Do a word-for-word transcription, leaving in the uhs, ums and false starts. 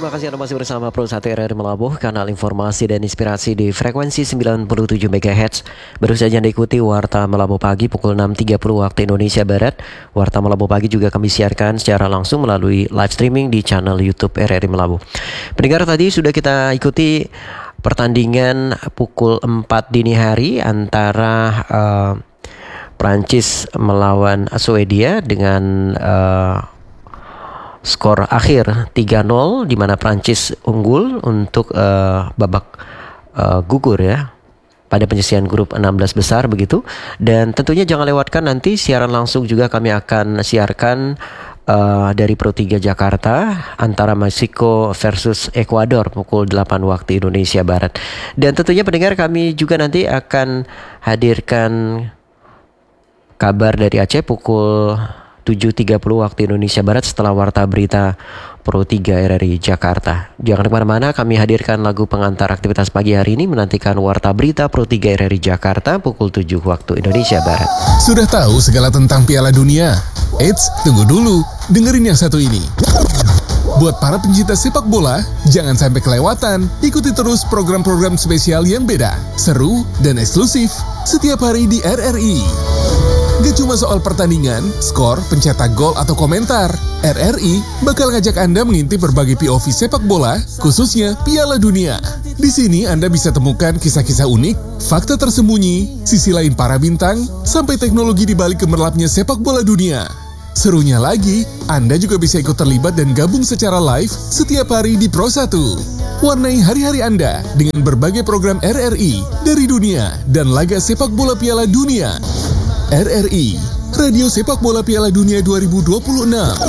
terima kasih Anda masih bersama Pro satu R R I Melabuh, kanal informasi dan inspirasi di frekuensi sembilan puluh tujuh megahertz. Baru saja Anda ikuti Warta Melabuh Pagi pukul enam tiga puluh waktu Indonesia Barat. Warta Melabuh Pagi juga kami siarkan secara langsung melalui live streaming di channel YouTube R R I Melabuh. Pendengar, tadi sudah kita ikuti pertandingan pukul empat dini hari antara uh, Prancis melawan Swedia dengan uh, skor akhir tiga nol, di mana Prancis unggul untuk uh, babak uh, gugur ya pada penyisihan grup enam belas besar begitu. Dan tentunya jangan lewatkan nanti siaran langsung juga kami akan siarkan uh, dari Pro tiga Jakarta antara Meksiko versus Ekuador pukul delapan waktu Indonesia Barat. Dan tentunya pendengar, kami juga nanti akan hadirkan kabar dari Aceh pukul tujuh tiga puluh waktu Indonesia Barat setelah Warta Berita Pro tiga R R I Jakarta. Jangan kemana-mana, kami hadirkan lagu pengantar aktivitas pagi hari ini, menantikan Warta Berita Pro tiga R R I Jakarta pukul tujuh waktu Indonesia Barat. Sudah tahu segala tentang Piala Dunia? Eits, tunggu dulu, dengerin yang satu ini. Buat para pencinta sepak bola, jangan sampai kelewatan. Ikuti terus program-program spesial yang beda, seru, dan eksklusif setiap hari di R R I. Gak cuma soal pertandingan, skor, pencetak gol, atau komentar. R R I bakal ngajak Anda mengintip berbagai P O V sepak bola, khususnya Piala Dunia. Di sini Anda bisa temukan kisah-kisah unik, fakta tersembunyi, sisi lain para bintang, sampai teknologi di balik gemerlapnya sepak bola dunia. Serunya lagi, Anda juga bisa ikut terlibat dan gabung secara live setiap hari di Pro satu. Warnai hari-hari Anda dengan berbagai program R R I dari dunia dan laga sepak bola Piala Dunia. R R I, Radio Sepak Bola Piala Dunia dua ribu dua puluh enam.